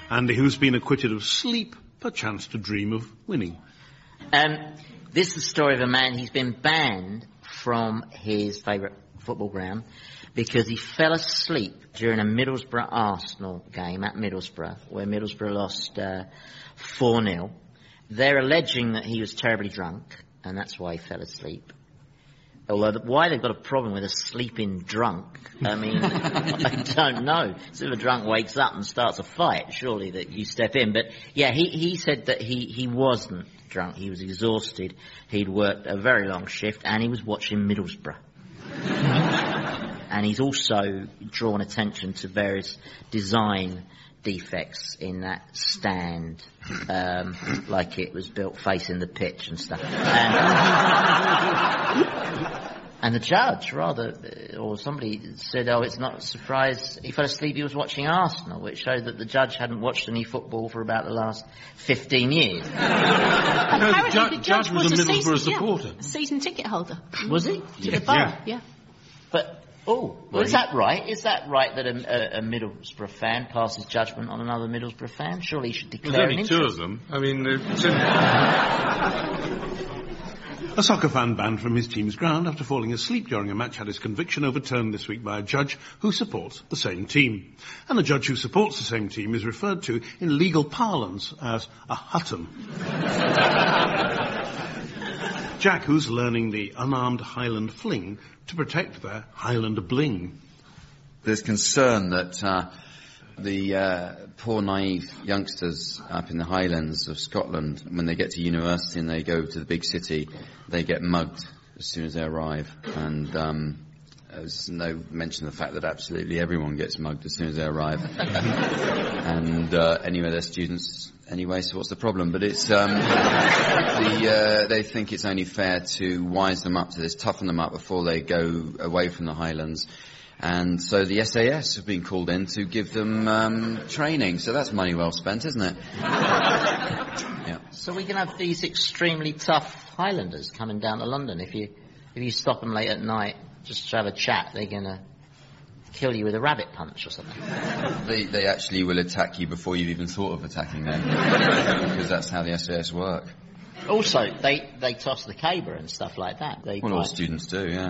Andy, who's been acquitted of sleep, perchance to dream of winning. This is the story of a man. He's been banned from his favourite football ground because he fell asleep during a Middlesbrough Arsenal game at Middlesbrough, where Middlesbrough lost 4-0. They're alleging that he was terribly drunk, and that's why he fell asleep. Although why they've got a problem with a sleeping drunk, I mean, I don't know. So if a drunk wakes up and starts a fight, surely that you step in. But yeah, he said that he wasn't drunk. He was exhausted. He'd worked a very long shift, and he was watching Middlesbrough. And he's also drawn attention to various design defects in that stand, like it was built facing the pitch and stuff. And the judge, or somebody said, it's not a surprise he fell asleep, he was watching Arsenal, which showed that the judge hadn't watched any football for about the last 15 years. Apparently the judge was a Middlesbrough supporter. A season ticket holder. Was he? To the borough, yeah. But, is that right? Is that right that a Middlesbrough fan passes judgment on another Middlesbrough fan? Surely he should declare an interest. There's only two of them. I mean... A soccer fan banned from his team's ground after falling asleep during a match had his conviction overturned this week by a judge who supports the same team. And the judge who supports the same team is referred to in legal parlance as a Hutton. Jack, who's learning the unarmed Highland fling to protect their Highland bling. There's concern that the poor naive youngsters up in the Highlands of Scotland, when they get to university and they go to the big city, they get mugged as soon as they arrive. And there's no mention of the fact that absolutely everyone gets mugged as soon as they arrive. And anyway, they're students anyway, so what's the problem? But it's they think it's only fair to wise them up to this, toughen them up before they go away from the Highlands. And so the SAS have been called in to give them training. So that's money well spent, isn't it? Yeah. So we can have these extremely tough Highlanders coming down to London. If you stop them late at night just to have a chat, they're going to kill you with a rabbit punch or something. They actually will attack you before you've even thought of attacking them. Because that's how the SAS work. Also, they toss the caber and stuff like that. All students do, yeah.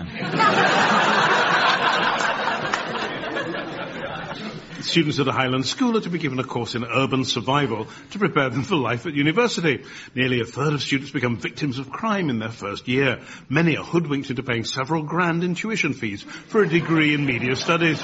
Students at a Highland school are to be given a course in urban survival to prepare them for life at university. Nearly a third of students become victims of crime in their first year. Many are hoodwinked into paying several grand in tuition fees for a degree in media studies.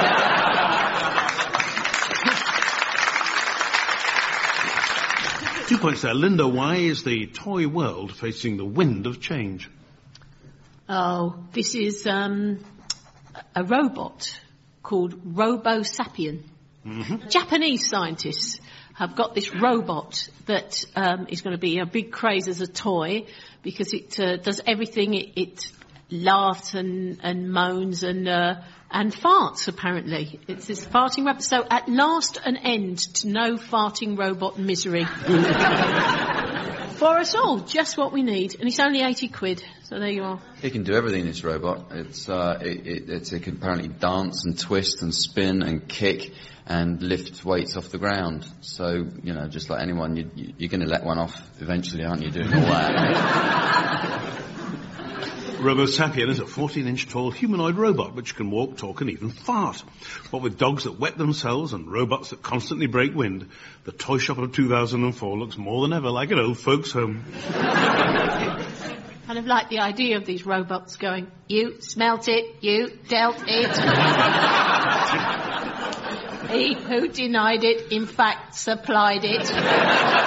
2 points there. Linda, why is the toy world facing the wind of change? Oh, this is a robot called Robo Sapien. Mm-hmm. Japanese scientists have got this robot that is going to be a big craze as a toy because it does everything. It laughs and moans and farts, apparently. It's this farting robot. So at last an end to no farting robot misery. For us all, just what we need. And it's only 80 quid, so there you are. It can do everything, this robot. It can apparently dance and twist and spin and kick and lift weights off the ground. So, just like anyone, you're going to let one off eventually, aren't you, doing all that? Robo Sapien is a 14-inch tall humanoid robot which can walk, talk and even fart. What with dogs that wet themselves and robots that constantly break wind, the toy shop of 2004 looks more than ever like an old folks' home. Kind of like the idea of these robots going, you smelt it, you dealt it. He who denied it, in fact, supplied it.